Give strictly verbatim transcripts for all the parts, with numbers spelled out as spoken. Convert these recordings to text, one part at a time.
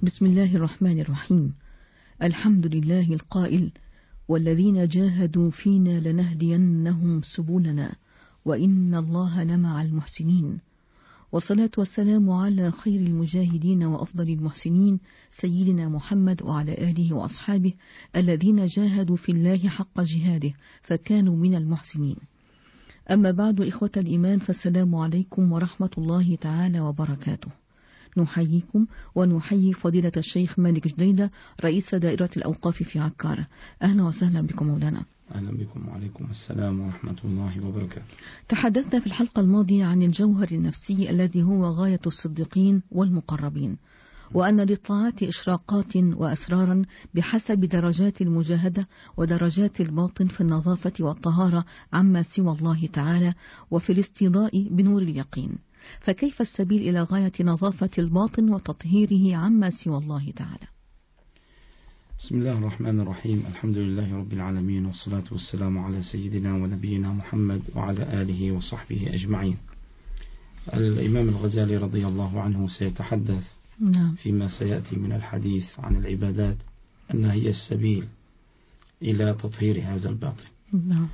بسم الله الرحمن الرحيم. الحمد لله القائل: والذين جاهدوا فينا لنهدينهم سبلنا وإن الله لمع المحسنين. والصلاة والسلام على خير المجاهدين وأفضل المحسنين سيدنا محمد وعلى آله وأصحابه الذين جاهدوا في الله حق جهاده فكانوا من المحسنين. أما بعد، إخوة الإيمان، فالسلام عليكم ورحمة الله تعالى وبركاته. نحييكم ونحيي فضيلة الشيخ مالك جديدة رئيس دائرة الأوقاف في عكارة. أهلا وسهلا بكم مولانا. أهلا بكم وعليكم السلام ورحمة الله وبركاته. تحدثنا في الحلقة الماضية عن الجوهر النفسي الذي هو غاية الصديقين والمقربين، وأن للطاعات إشراقات وأسرارا بحسب درجات المجاهدة ودرجات الباطن في النظافة والطهارة عما سوى الله تعالى وفي الاستضاء بنور اليقين. فكيف السبيل إلى غاية نظافة الباطن وتطهيره عما سوى الله تعالى؟ بسم الله الرحمن الرحيم. الحمد لله رب العالمين، والصلاة والسلام على سيدنا ونبينا محمد وعلى آله وصحبه أجمعين. الإمام الغزالي رضي الله عنه سيتحدث نعم. فيما سيأتي من الحديث عن العبادات أنها هي السبيل إلى تطهير هذا الباطن. نعم.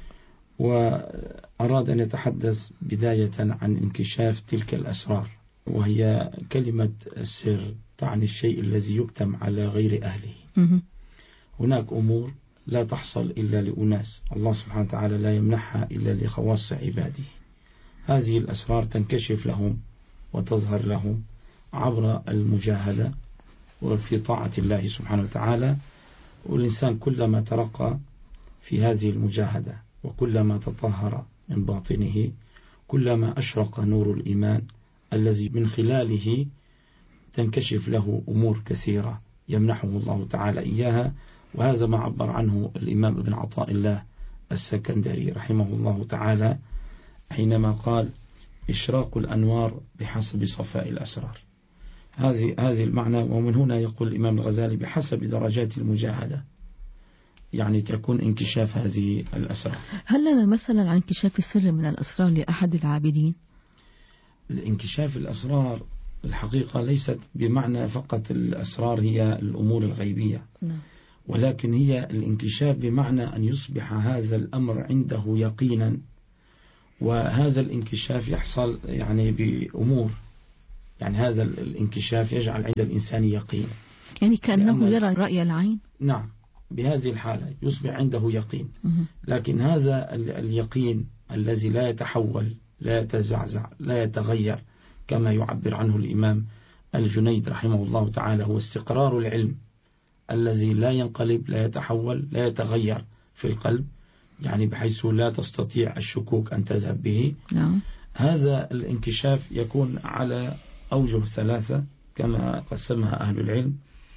وأراد أن يتحدث بداية عن انكشاف تلك الأسرار، وهي كلمة السر تعني الشيء الذي يكتم على غير أهله. م- هناك أمور لا تحصل إلا لأناس الله سبحانه وتعالى لا يمنحها إلا لخواص عباده. هذه الأسرار تنكشف لهم وتظهر لهم عبر المجاهدة وفي طاعة الله سبحانه وتعالى. والإنسان كلما ترقى في هذه المجاهدة وكلما تطهر من باطنه كلما أشرق نور الإيمان الذي من خلاله تنكشف له أمور كثيرة يمنحه الله تعالى إياها. وهذا ما عبر عنه الإمام ابن عطاء الله السكندري رحمه الله تعالى حينما قال: إشراق الأنوار بحسب صفاء الأسرار. هذه هذه المعنى. ومن هنا يقول الإمام الغزالي: بحسب درجات المجاهدة، يعني تكون انكشاف هذه الأسرار. هل لنا مثلا عن انكشاف السر من الأسرار لأحد العابدين؟ الانكشاف الأسرار الحقيقة ليست بمعنى فقط الأسرار هي الأمور الغيبية، نعم. ولكن هي الانكشاف بمعنى أن يصبح هذا الأمر عنده يقينا. وهذا الانكشاف يحصل يعني بأمور، يعني هذا الانكشاف يجعل عند الإنسان يقين، يعني كأنه يرى رأي العين. نعم، بهذه الحالة يصبح عنده يقين. م- لكن هذا اليقين الذي لا يتحول، لا يتزعزع، لا يتغير، كما يعبر عنه الإمام الجنيد رحمه الله تعالى، هو استقرار العلم الذي لا ينقلب، لا يتحول، لا يتغير في القلب، يعني بحيث لا تستطيع الشكوك أن تذهب به. نعم. هذا الانكشاف يكون على أوجه ثلاثة كما قسمها أهل العلم.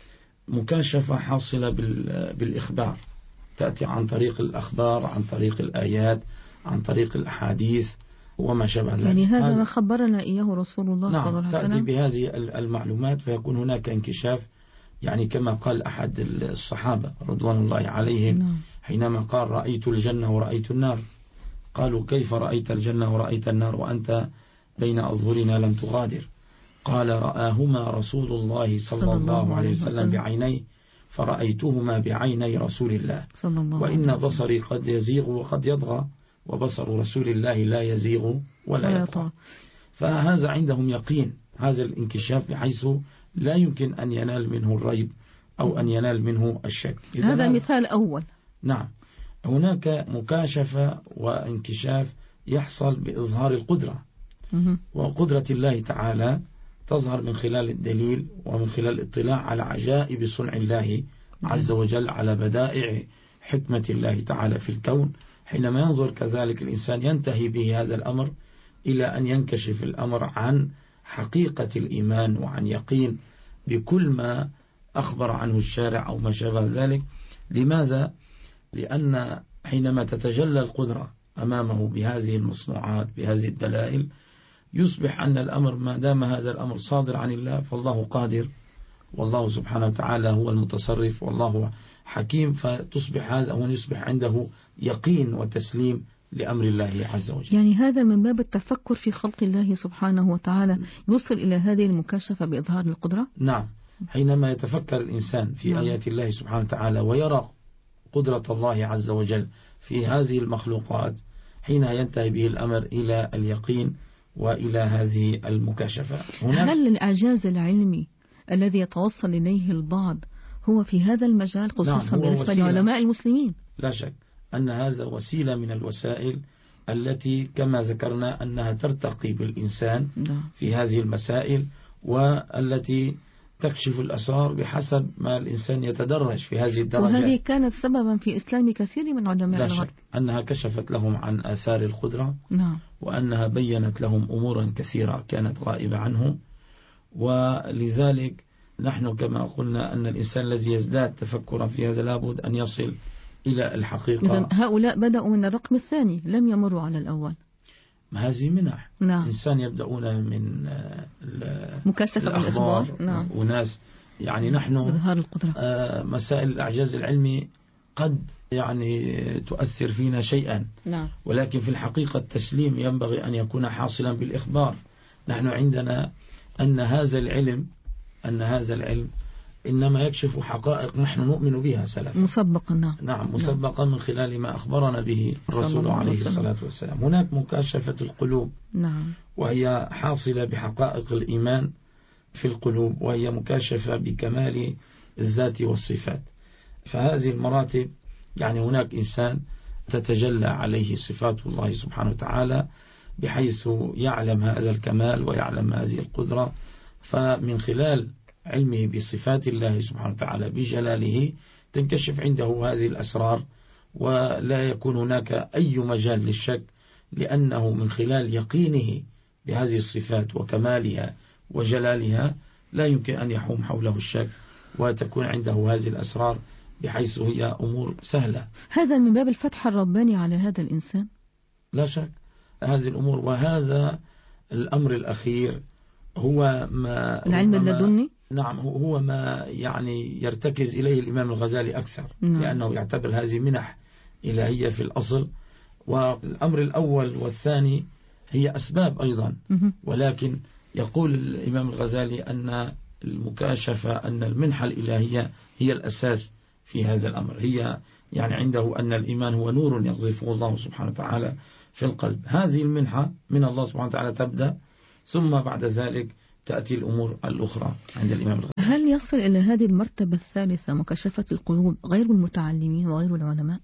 مكاشفة حاصلة بالإخبار، تأتي عن طريق الأخبار، عن طريق الآيات، عن طريق الأحاديث وما شابه ذلك. يعني هذا ما خبرنا إياه رسول الله نعم، صلى الله عليه تأتي وسلم. بهذه المعلومات فيكون هناك انكشاف، يعني كما قال أحد الصحابة رضوان الله عليهم نعم. حينما قال: رأيت الجنة ورأيت النار. قالوا: كيف رأيت الجنة ورأيت النار وأنت بين أظهرنا لم تغادر؟ قال: رآهما رسول الله صلى الله عليه وسلم بعينيه فرأيتهما بعيني رسول الله، صلى الله وإن عليه وسلم. بصري قد يزيغ وقد يطغى وبصر رسول الله لا يزيغ ولا يطغى. فهذا عندهم يقين، هذا الانكشاف بحيث لا يمكن أن ينال منه الريب أو أن ينال منه الشك. هذا مثال أول. نعم. هناك مكاشفة وانكشاف يحصل بإظهار القدرة، م- وقدرة الله تعالى تظهر من خلال الدليل ومن خلال الاطلاع على عجائب صنع الله عز وجل، على بدائع حكمة الله تعالى في الكون. حينما ينظر كذلك الإنسان ينتهي به هذا الأمر إلى أن ينكشف الأمر عن حقيقة الإيمان وعن يقين بكل ما أخبر عنه الشارع أو ما شابه ذلك. لماذا؟ لأن حينما تتجلى القدرة أمامه بهذه المصنوعات بهذه الدلائل يصبح أن الأمر ما دام هذا الأمر صادر عن الله فالله قادر، والله سبحانه وتعالى هو المتصرف، والله حكيم. فتصبح هذا أو يصبح عنده يقين وتسليم لأمر الله عز وجل. يعني هذا من باب التفكر في خلق الله سبحانه وتعالى يوصل إلى هذه المكاشفة بإظهار القدرة. نعم. حينما يتفكر الإنسان في نعم. آيات الله سبحانه وتعالى ويرى قدرة الله عز وجل في هذه المخلوقات، حين ينتهي به الأمر إلى اليقين وإلى هذه المكاشفة. هل الإعجاز العلمي الذي يتوصل إليه البعض هو في هذا المجال خصوصا نعم بالنسبة لعلماء المسلمين؟ لا شك أن هذا وسيلة من الوسائل التي كما ذكرنا أنها ترتقي بالإنسان في هذه المسائل، والتي تكشف الأسرار بحسب ما الإنسان يتدرج في هذه الدرجات. وهذه كانت سببا في إسلام كثير من علماء الغرب. لا شك أنها كشفت لهم عن آثار القدرة. نعم. وأنها بينت لهم أمورا كثيرة كانت غائبة عنهم. ولذلك نحن كما قلنا أن الإنسان الذي يزداد تفكرا في هذا لابد أن يصل إلى الحقيقة. إذن هؤلاء بدأوا من الرقم الثاني، لم يمروا على الأول. هذه منح. نعم. الإنسان يبدأون من مكاشفة الأخبار. نعم. وناس يعني نحن بظهار القدرة. مسائل الإعجاز العلمي قد يعني تؤثر فينا شيئا. نعم. ولكن في الحقيقة التسليم ينبغي أن يكون حاصلا بالإخبار. نحن عندنا أن هذا العلم أن هذا العلم إنما يكشف حقائق نحن نؤمن بها سلفا مسبقا. نعم. نعم مسبقا من خلال ما أخبرنا به الرسول عليه الصلاة والسلام. هناك مكاشفة القلوب. نعم. وهي حاصلة بحقائق الإيمان في القلوب، وهي مكاشفة بكمال الذات والصفات. فهذه المراتب يعني هناك إنسان تتجلى عليه صفات الله سبحانه وتعالى بحيث يعلم هذا الكمال ويعلم هذه القدرة، فمن خلال علمه بصفات الله سبحانه وتعالى بجلاله تنكشف عنده هذه الأسرار، ولا يكون هناك أي مجال للشك، لأنه من خلال يقينه بهذه الصفات وكمالها وجلالها لا يمكن أن يحوم حوله الشك، وتكون عنده هذه الأسرار بحيث هي أمور سهلة. هذا من باب الفتح الرباني على هذا الإنسان. لا شك هذه الأمور. وهذا الأمر الأخير هو ما العلم اللدني. نعم هو ما يعني يرتكز إليه الإمام الغزالي أكثر. نعم. لأنه يعتبر هذه منح إلهية في الأصل. والأمر الأول والثاني هي أسباب أيضا، ولكن يقول الإمام الغزالي أن المكاشفة أن المنحة الإلهية هي الأساس في هذا الأمر. هي يعني عنده أن الإيمان هو نور يقذفه الله سبحانه وتعالى في القلب. هذه المنحة من الله سبحانه وتعالى تبدأ، ثم بعد ذلك تأتي الأمور الأخرى عند الإمام الغزالي. هل يصل إلى هذه المرتبة الثالثة مكاشفة القلوب غير المتعلمين وغير العلماء؟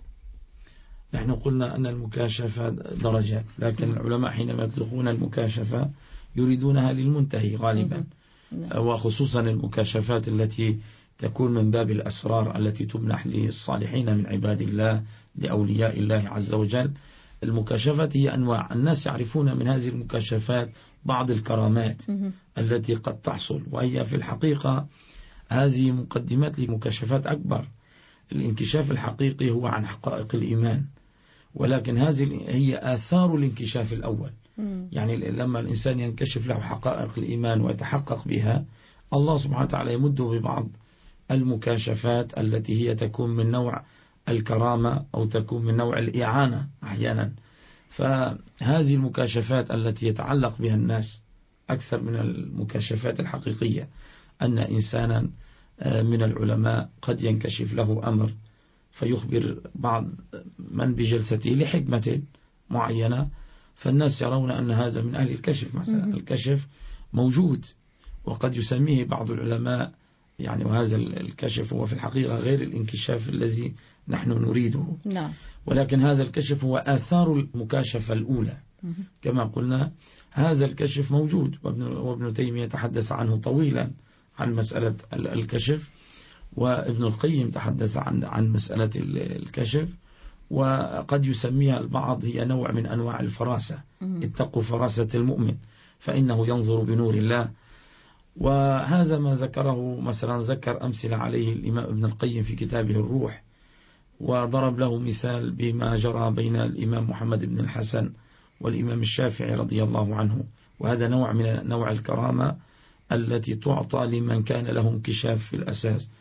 نحن قلنا أن المكاشفة درجات، لكن العلماء حينما يطلقون المكاشفة يريدونها للمنتهي غالبا، وخصوصا المكاشفات التي تكون من باب الأسرار التي تمنح للصالحين من عباد الله لأولياء الله عز وجل. المكاشفات هي أنواع، الناس يعرفون من هذه المكاشفات بعض الكرامات التي قد تحصل، وهي في الحقيقة هذه مقدمات لمكاشفات أكبر. الانكشاف الحقيقي هو عن حقائق الإيمان، ولكن هذه هي آثار الانكشاف الأول. يعني لما الإنسان ينكشف له حقائق الإيمان ويتحقق بها، الله سبحانه وتعالى يمده ببعض المكاشفات التي هي تكون من نوع الكرامة أو تكون من نوع الإعانة أحيانا. فهذه المكاشفات التي يتعلق بها الناس أكثر من المكاشفات الحقيقية، أن إنسانا من العلماء قد ينكشف له أمر فيخبر بعض من بجلسته لحكمة معينة، فالناس يرون أن هذا من أهل الكشف مثلا. الكشف موجود وقد يسميه بعض العلماء يعني، وهذا الكشف هو في الحقيقة غير الانكشاف الذي نحن نريده. نعم. ولكن هذا الكشف هو آثار المكاشفة الأولى. كما قلنا هذا الكشف موجود، وابن تيمية تحدث عنه طويلا عن مسألة الكشف، وابن القيم تحدث عن عن مسألة الكشف، وقد يسميها البعض هي نوع من أنواع الفراسة. اتقوا فراسة المؤمن فإنه ينظر بنور الله. وهذا ما ذكره مثلا ذكر أمثلة عليه الإمام ابن القيم في كتابه الروح، وضرب له مثال بما جرى بين الإمام محمد بن الحسن والإمام الشافعي رضي الله عنه. وهذا نوع من نوع الكرامة التي تعطى لمن كان له انكشاف في الأساس.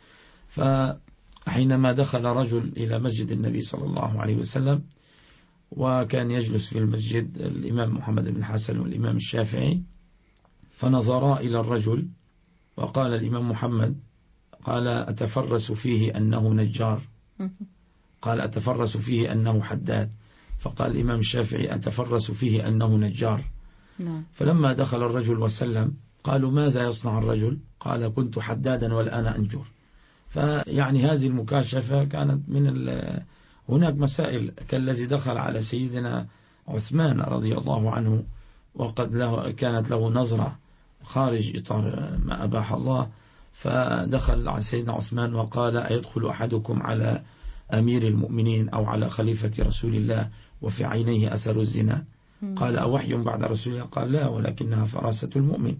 فحينما دخل رجل إلى مسجد النبي صلى الله عليه وسلم، وكان يجلس في المسجد الإمام محمد بن الحسن والإمام الشافعي، فنظرا إلى الرجل وقال الإمام محمد قال أتفرس فيه أنه نجار، قال أتفرس فيه أنه حداد، فقال الإمام الشافعي أتفرس فيه أنه نجار. فلما دخل الرجل وسلم قالوا ماذا يصنع الرجل؟ قال كنت حدادا والآن أنجر. فيعني هذه المكاشفة كانت من هناك مسائل كالذي دخل على سيدنا عثمان رضي الله عنه وقد له كانت له نظرة خارج إطار ما أباح الله، فدخل على سيدنا عثمان وقال أيدخل أحدكم على أمير المؤمنين أو على خليفة رسول الله وفي عينيه أثر الزنا؟ قال أوحي بعد رسول الله؟ قال لا، ولكنها فراسة المؤمن.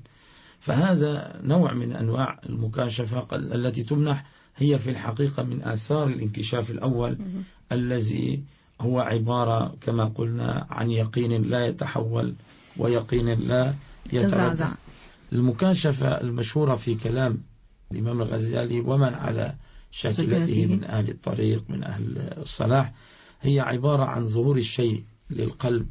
فهذا نوع من أنواع المكاشفة التي تمنح، هي في الحقيقة من آثار الانكشاف الأول الذي هو عبارة كما قلنا عن يقين لا يتحول ويقين لا يتردد. المكاشفة المشهورة في كلام الإمام الغزالي ومن على شاكلته من أهل الطريق من أهل الصلاح هي عبارة عن ظهور الشيء للقلب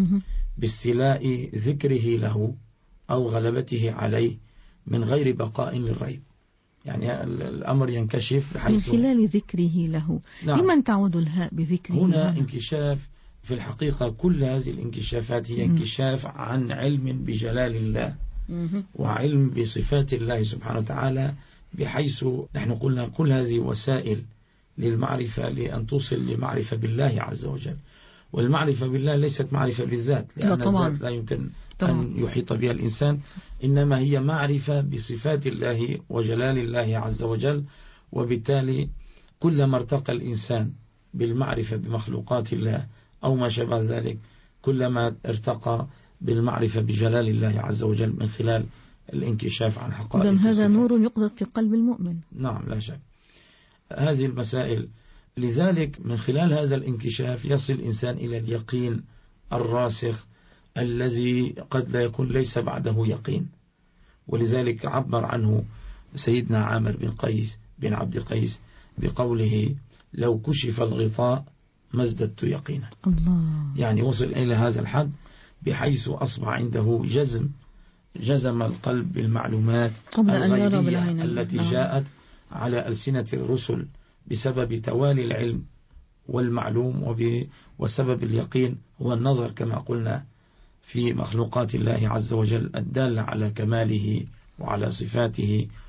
باستيلاء ذكره له أو غلبته عليه من غير بقاء للريب. يعني الأمر ينكشف من خلال ذكره له. نعم. لمن تعود الهاء بذكره هنا هنا انكشاف في الحقيقة. كل هذه الانكشافات هي انكشاف عن علم بجلال الله وعلم بصفات الله سبحانه وتعالى، بحيث نحن قلنا كل هذه وسائل للمعرفة لأن توصل لمعرفة بالله عز وجل. والمعرفة بالله ليست معرفة بالذات، لأن لا الذات لا يمكن طبعا. أن يحيط بها الإنسان، إنما هي معرفة بصفات الله وجلال الله عز وجل. وبالتالي كلما ارتقى الإنسان بالمعرفة بمخلوقات الله أو ما شابه ذلك كلما ارتقى بالمعرفة بجلال الله عز وجل من خلال الانكشاف عن حقائق. إذن هذا نور يقذف في قلب المؤمن. نعم لا شك. هذه المسائل لذلك من خلال هذا الانكشاف يصل الإنسان إلى اليقين الراسخ الذي قد لا يكون ليس بعده يقين. ولذلك عبر عنه سيدنا عامر بن قيس بن عبد قيس بقوله لو كشف الغطاء ما ازددت يقينا. الله. يعني وصل إلى هذا الحد بحيث أصبح عنده جزم جزم القلب بالمعلومات الغيبية التي جاءت على ألسنة الرسل بسبب توالي العلم والمعلوم وسبب اليقين هو النظر كما قلنا في مخلوقات الله عز وجل الدالة على كماله وعلى صفاته